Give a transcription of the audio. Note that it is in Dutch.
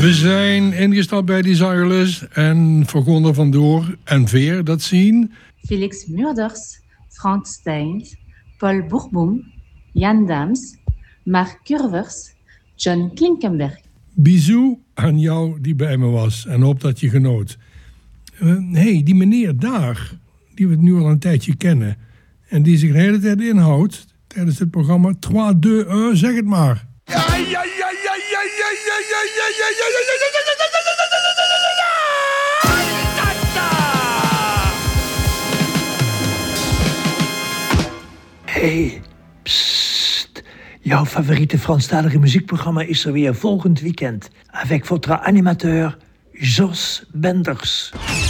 We zijn ingestapt bij Desireless en vergonnen vandoor en Veer dat zien. Felix Murders, Frank Steins, Paul Bourboum, Jan Daams, Mark Curvers, John Klinkenberg. Bisou aan jou die bij me was en hoop dat je genoot. Hey, die meneer daar, die we nu al een tijdje kennen en die zich de hele tijd inhoudt tijdens het programma 3, 2, 1, zeg het maar. Hey, psst. Jouw favoriete Franstalige muziekprogramma is er weer volgend weekend. Avec votre animateur, Jos Benders.